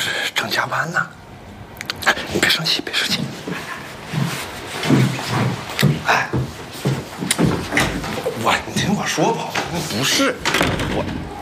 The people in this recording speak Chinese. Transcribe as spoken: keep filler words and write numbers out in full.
是正加班呢。你别生气，别生气。哎，我你听我说吧，不是我。